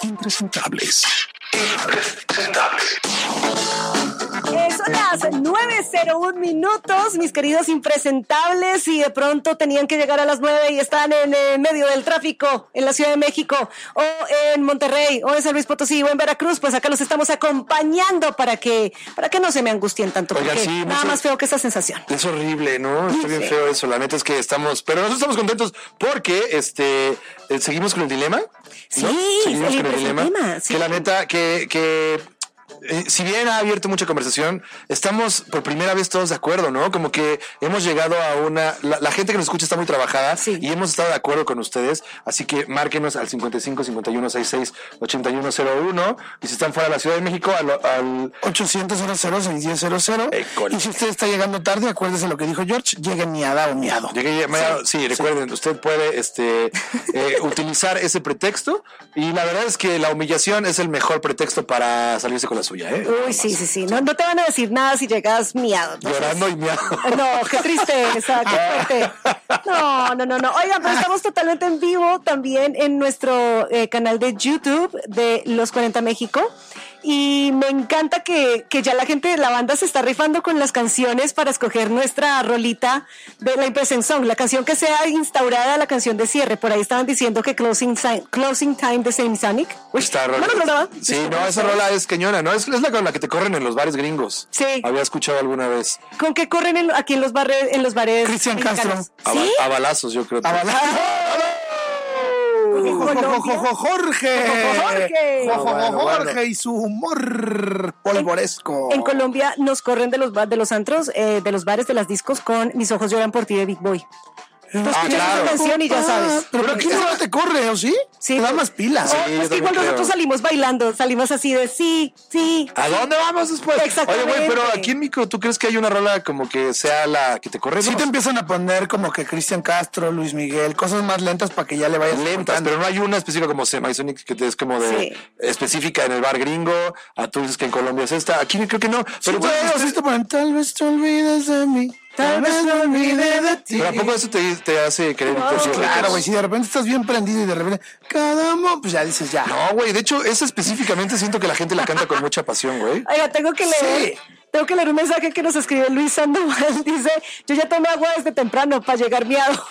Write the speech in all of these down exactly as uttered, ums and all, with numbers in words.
Impresentables. Impresentables. Eh, son las nueve cero uno minutos, mis queridos impresentables, y de pronto tenían que llegar a las nueve y están en eh, medio del tráfico en la Ciudad de México, o en Monterrey, o en San Luis Potosí, o en Veracruz. Pues acá los estamos acompañando para que para que no se me angustien tanto. Oiga, porque sí, nada mucho, más feo que esa sensación. Es horrible, ¿no? Está bien Sí. feo eso. La neta es que estamos, pero nosotros estamos contentos porque este eh, seguimos con el dilema. ¿no? Sí, seguimos el con el dilema. tema, sí. Que la neta, que, que eh, si bien ha abierto mucha conversación, estamos por primera vez todos de acuerdo, ¿no? Como que hemos llegado a una... La, la gente que nos escucha está muy trabajada, sí, y hemos estado de acuerdo con ustedes, así que márquenos al cincuenta y cinco, cincuenta y uno, sesenta y seis, ochenta y uno cero uno, y si están fuera de la Ciudad de México, al, al ochocientos, cero cero, seis uno cero cero. Eh, y si usted está llegando tarde, acuérdese lo que dijo George, llegue miada o miado. Llegué, sí, sí, recuerden, sí. Usted puede este, eh, utilizar ese pretexto, y la verdad es que la humillación es el mejor pretexto para salirse con la suya, ¿eh? Uy, sí, sí, sí. No, no te van a decir nada si llegas miado. Entonces... Llorando y miado. No, qué tristeza, qué fuerte. No, no, no, no. Oigan, pero estamos totalmente en vivo también en nuestro eh, canal de YouTube de Los cuarenta México. Y me encanta que, que ya la gente de la banda se está rifando con las canciones para escoger nuestra rolita de la Impression Song, la canción que sea instaurada, la canción de cierre. Por ahí estaban diciendo que Closing, Closing Time de Semisonic. Esta rola. No, no, no, no. Sí, no, esa rola es cañona, ¿no? Es, es la con la que te corren en los bares gringos. Sí. Había escuchado alguna vez. ¿Con qué corren en, aquí en los bares? En los bares Cristian Castro. A, ¿Sí? a balazos, yo creo. A balazos. Jorge. Jorge. Jorge y su humor polvoresco. En Colombia nos corren de los, de los antros, eh, de los bares, de las discos con Mis ojos lloran por ti de Big Boy. Tú escuchas claro. esa canción y ya sabes. Pero aquí no te corre, ¿o sí? Sí. Te da más pilas. Oh, Sí, es yo que igual también nosotros creo. salimos bailando, salimos así de sí, sí. ¿A dónde vamos después? Exactamente. Oye, güey, pero aquí en México, ¿tú crees que hay una rola como que sea la que te corre? Sí te empiezan a poner como que Cristian Castro, Luis Miguel, cosas más lentas para que ya le vayas lentas, escuchando. pero no hay una específica como Semisonic que te es como de Sí. específica en el bar gringo. A tú dices que en Colombia es esta. Aquí creo que no. Pero Pero, güey, güey, o sea, te ponen, tal vez te olvides de mí, tal vez me olvide de ti. pero ¿a poco eso te, te hace querer No, irte? Claro, güey, si de repente estás bien prendido y de repente, cada mo, pues ya dices ya. No, güey, de hecho, esa específicamente siento que la gente la canta con mucha pasión, güey. Oiga, tengo que leer. Sí. Tengo que leer un mensaje que nos escribe Luis Sandoval. Dice, yo ya tomé agua desde temprano para llegar miado.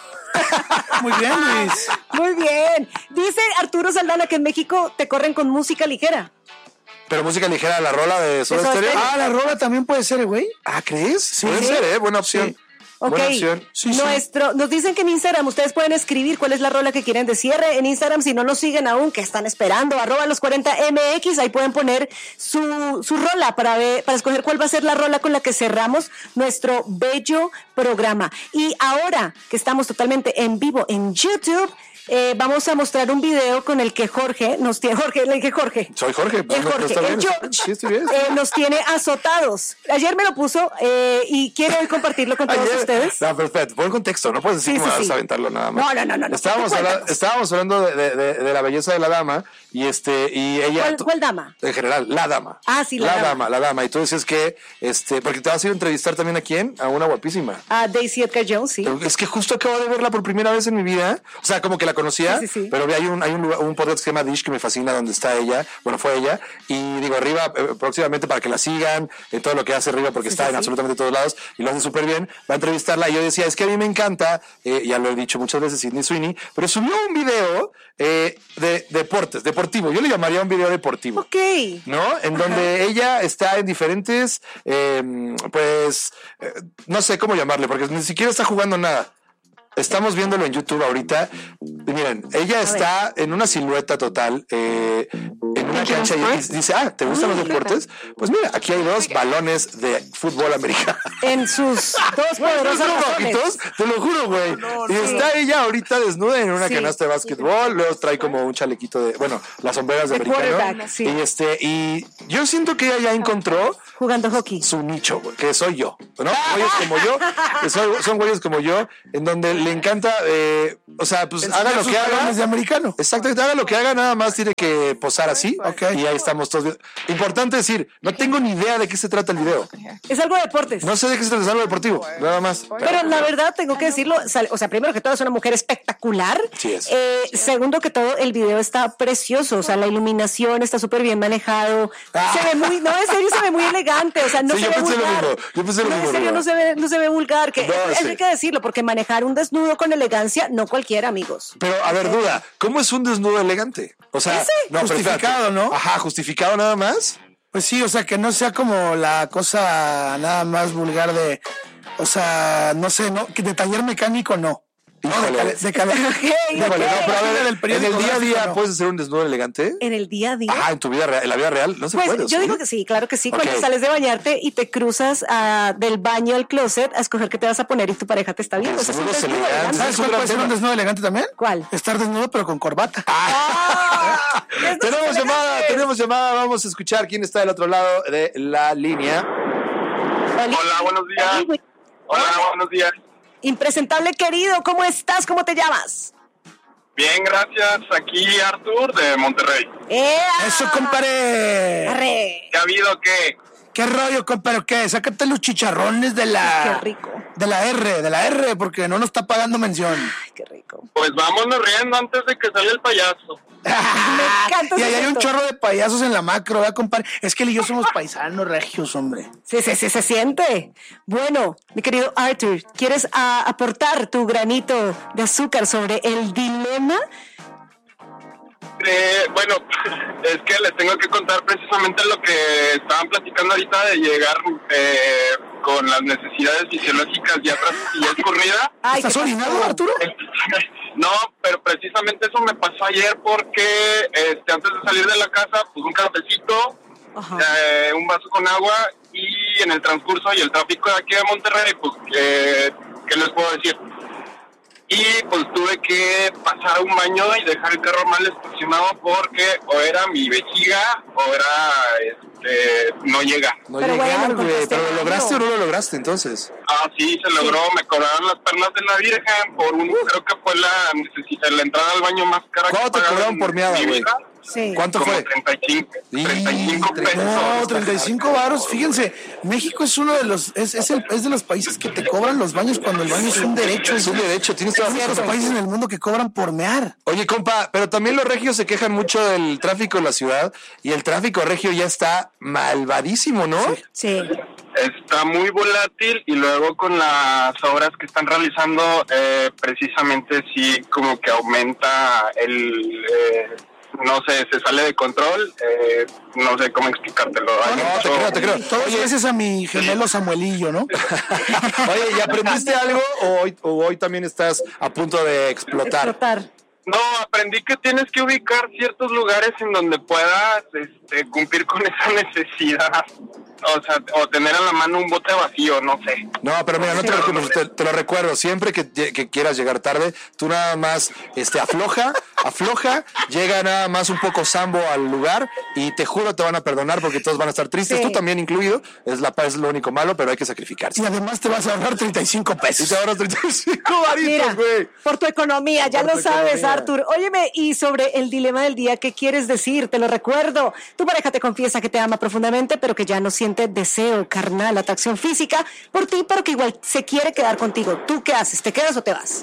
Muy bien, Luis. Muy bien. Dice Arturo Saldana que en México te corren con música ligera. Pero música ligera, la rola de Soda Soda Stereo. Stereo. Ah, la rola también puede ser, güey. Ah, ¿crees? Sí. Puede ser, ¿eh? Buena opción. Sí. Ok, Buena opción. Sí, sí. nuestro, nos dicen que en Instagram ustedes pueden escribir cuál es la rola que quieren de cierre. En Instagram, si no nos siguen aún, que están esperando, arroba los cuarenta M X, ahí pueden poner su, su rola para ver, para escoger cuál va a ser la rola con la que cerramos nuestro bello programa. Y ahora que estamos totalmente en vivo en YouTube, eh, vamos a mostrar un video con el que Jorge nos tiene, Jorge, le dije Jorge. Soy Jorge. El ¿no- no Jorge, está el bien? George, Sí, estoy bien. eh, nos tiene azotados. Ayer me lo puso eh, y quiero hoy compartirlo con todos Ayer- ustedes. No, perfecto. Pon contexto. No puedes decir Sí, cómo sí, vas sí. a aventarlo nada más. No, no, no, no, no. Estábamos, Cuéntanos. habla- estábamos hablando de, de- de- de la belleza de la dama y este y ella. ¿Cuál, cuál dama? En general, la dama. Ah, sí, la dama. la dama. Y tú decías que, este, porque te vas a ir a entrevistar también a quién, a una guapísima. A Daisy Edgar Jones, sí. Es que justo acabo de verla por primera vez en mi vida. O sea, como que la conocía, Sí, sí, sí. pero hay un, hay un, lugar- un podcast que se llama Dish que me fascina, donde está ella. Bueno, fue ella. Y digo, arriba, eh, próximamente para que la sigan, en todo lo que hace arriba, porque Sí, está sí, en sí. absolutamente todos lados y lo hace súper bien. Va a entrevistarla. Y yo decía, es que a mí me encanta, eh, ya lo he dicho muchas veces, Sydney Sweeney, pero subió un video eh, de deportes, deportivo. Yo le llamaría un video deportivo. Ok. ¿No? En donde ella está en diferentes, eh, pues, eh, no sé cómo llamarle, porque ni siquiera está jugando nada. Estamos viéndolo en YouTube ahorita. Y miren, ella está en una silueta total, eh, en una cancha y y dice, ah, ¿te gustan los deportes? Pues mira, aquí hay dos balones de fútbol americano. En sus dos poderosas Estos razones. rojitos, te lo juro, güey. Y está ella ahorita desnuda en una Sí. canasta de básquetbol, luego trae como un chalequito de, bueno, las sombreras de De americano. quarterback, sí. Y este, y yo siento que ella ya encontró Jugando hockey. su nicho, güey, que soy yo, ¿no? Güeyes como yo, que soy- son güeyes como yo, en donde le encanta, eh, o sea, pues Enseñar haga lo sus que haga. balones de americano. Exactamente, haga lo que haga, nada más tiene que posar así. Ok. Y ahí estamos todos viendo. Importante decir, no tengo ni idea de qué se trata el video. Es algo de deportes. No sé de qué se trata, es algo deportivo, nada más. Pero la verdad, tengo que decirlo, sal- o sea, primero que todo es una mujer espectacular. Sí es. Eh, segundo que todo, el video está precioso, o sea, la iluminación está súper bien manejado. Se ve muy, no, en serio, se ve muy elegante, o sea, no Sí, se yo ve pensé lo vulgar. mismo, yo pensé lo no, mismo, en serio, Ruba. no se ve, no se ve vulgar, que No, es- sí. hay que decirlo, porque manejar un desnudo con elegancia, no cualquiera, amigos. Pero, a ver, duda, ¿cómo es un desnudo elegante? O sea, Ese. no, pero Justificado, espérate. ¿no? Ajá, justificado nada más. Pues sí, o sea, que no sea como la cosa nada más vulgar de, o sea, no sé, no, que de taller mecánico no. No, de, Híjole. cale- de cale- Ok, Híjole, ok. no, pero a ver, Del en periódico el día a gráfico, día no. puedes hacer un desnudo elegante. En el día a día. Ajá, en tu vida real, en la vida real no se Pues puede. yo ¿sí? digo que sí, claro que sí. Cuando Ok. sales de bañarte y te cruzas ah, del baño al closet a escoger qué te vas a poner y tu pareja te está viendo. O sea, es un Desnudos desnudo elegantes. elegante. ¿Sabes Es un cuál gran puede ser tema. un desnudo elegante también? ¿Cuál? Estar desnudo pero con corbata. Ah, desnudos Tenemos elegantes. llamada, tenemos llamada. Vamos a escuchar quién está del otro lado de la línea. Hola, buenos días. Hola, buenos días. Impresentable querido, ¿cómo estás? ¿Cómo te llamas? Bien, gracias. Aquí Artur de Monterrey. ¡Ea! Eso, compadre. Arre. ¿Qué ha habido? ¿Qué? ¿Qué rollo, compadre? ¿Qué? Sácate los chicharrones de la... Qué rico. De la R, de la R, porque no nos está pagando mención. Ay, qué rico. Pues vámonos riendo antes de que salga el payaso. Me encanta Y ese ahí hay un gesto. chorro de payasos en la macro, ¿verdad, compadre? Es que él y yo somos paisanos regios, hombre. Sí, sí, sí, se siente. Bueno, mi querido Arthur, ¿quieres ah, aportar tu granito de azúcar sobre el dilema? Eh, bueno, es que les tengo que contar precisamente lo que estaban platicando ahorita de llegar eh, con las necesidades fisiológicas ya, tras- ya escurrida. Ay, ¿Estás ¿qué pasó? orinado, Arturo? No, pero precisamente eso me pasó ayer porque este, antes de salir de la casa, pues un cafecito, Ajá. eh, un vaso con agua y en el transcurso y el tráfico de aquí de Monterrey, pues, eh, ¿qué les puedo decir? Y pues tuve que pasar a un baño y dejar el carro mal estacionado porque o era mi vejiga o era, este, no llega. No Pero llegar, bueno, güey. encontraste ¿Pero lo lograste o algo. no lo lograste entonces? Ah, sí, se logró, me cobraron las perlas de la Virgen por un, creo que fue la necesidad, la entrada al baño más cara ¿Cuánto que te he pagado cobraron en por miada, mi güey? vida. Sí. ¿Cuánto Como fue? treinta y cinco, Y treinta y cinco treinta y pesos. No, treinta y cinco varos. Fíjense, México es uno de los, es, es, el, es de los países que te cobran los baños cuando el baño es un derecho. Es un derecho, tienes toda Es la uno de los razón. países en el mundo que cobran por mear. Oye, compa, pero también los regios se quejan mucho del tráfico en la ciudad y el tráfico regio ya está malvadísimo, ¿no? Sí. Está muy volátil y luego con las obras que están realizando, eh, precisamente sí como que aumenta el... Eh, no sé, se sale de control, eh, no sé cómo explicártelo. Hay No, te mucho- creo, te creo. Todo Oye, gracias a mi gemelo Samuelillo, ¿no? Oye, ¿y aprendiste algo o hoy, o hoy también estás a punto de explotar? Explotar. No, aprendí que tienes que ubicar ciertos lugares en donde puedas este, cumplir con esa necesidad. O sea, o tener a la mano un bote vacío, no sé. No, pero mira, no te Sí. preocupes, te, te lo recuerdo, siempre que, que quieras llegar tarde, tú nada más este, afloja, afloja, llega nada más un poco sambo al lugar y te juro te van a perdonar porque todos van a estar tristes, Sí. tú también incluido, es, la, es lo único malo, pero hay que sacrificarse. Y además te vas a ahorrar treinta y cinco Y pesos. te ahorras treinta y cinco Mira, varitos, güey. por tu economía, ya Por lo tu sabes, economía. Arthur. Óyeme, y sobre el dilema del día, ¿qué quieres decir? Te lo recuerdo. Tu pareja te confiesa que te ama profundamente, pero que ya no siente deseo carnal, atracción física por ti, pero que igual se quiere quedar contigo. ¿Tú qué haces? ¿Te quedas o te vas?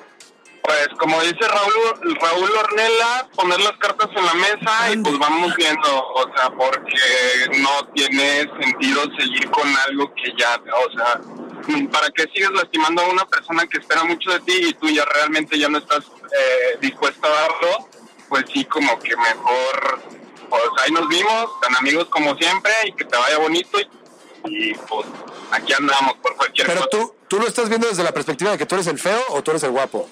Pues como dice Raúl, Raúl Ornella, poner las cartas en la mesa y pues vamos viendo, o sea, porque no tiene sentido seguir con algo que ya, o sea, ¿para qué sigues lastimando a una persona que espera mucho de ti y tú ya realmente ya no estás eh, dispuesto a darlo? Pues sí, como que mejor, pues ahí nos vimos, tan amigos como siempre y que te vaya bonito y, y pues aquí andamos por cualquier Pero cosa. tú, tú lo estás viendo desde la perspectiva de que tú eres el feo o tú eres el guapo.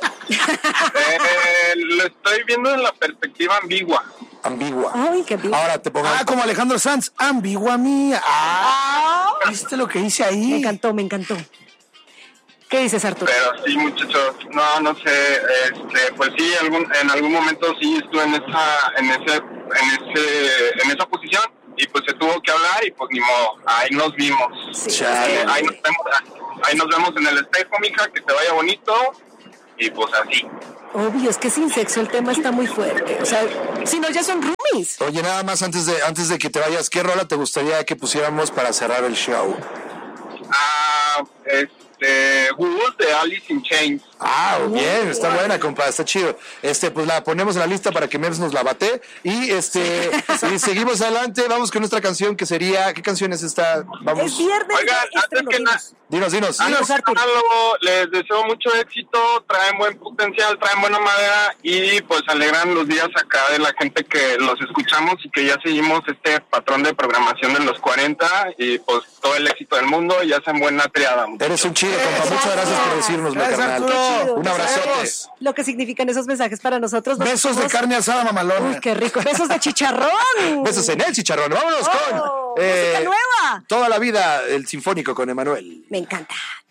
Eh, lo estoy viendo en la perspectiva ambigua. Ambigua. Ay, qué bien. Ahora te pongo... Ah, como Alejandro Sanz, ambigua mía. Ah, ¿viste lo que hice Me ahí? encantó, me encantó. ¿Qué dices, Arthur? Pero sí, muchachos, no, no sé, este, pues sí, algún, en algún momento sí estuve en esa, en ese, en ese, en esa posición y pues se tuvo que hablar y pues ni modo, ahí nos vimos. Sí. Chale. Eh, ahí nos vemos, ahí nos vemos en el espejo, mija, que te vaya bonito y pues así. Obvio, es que sin sexo el tema está muy fuerte. O sea, si no, ya son roomies. Oye, nada más antes de, antes de que te vayas, ¿qué rola te gustaría que pusiéramos para cerrar el show? Ah, este, Wood de Alice in Chains. Ah, bien, está buena, compa, está chido. Este, pues la ponemos en la lista para que Mems nos la bate. Y este, y seguimos adelante, vamos con nuestra canción que sería, ¿qué canción es esta? Vamos. Es viernes. Oigan, de antes estreno, que dinos. nada, Dinos, dinos. antes Dinos, Arthur. que nada, les deseo mucho éxito, traen buen potencial, traen buena madera y pues alegran los días acá de la gente que los escuchamos y que ya seguimos este patrón de programación de los cuarenta y pues todo el éxito del mundo y hacen buena triada. Eres un chido, compa. Gracias. Muchas gracias por decirnoslo, Gracias, carnal. Arturo. Qué chido. Un abrazote. Sabemos. Lo que significan esos mensajes para nosotros. Besos de carne asada, mamalona. Uy, qué rico. Besos de chicharrón. Besos en el chicharrón. Vámonos Oh, con música nueva. Toda la vida, el sinfónico con Emanuel. Me encanta.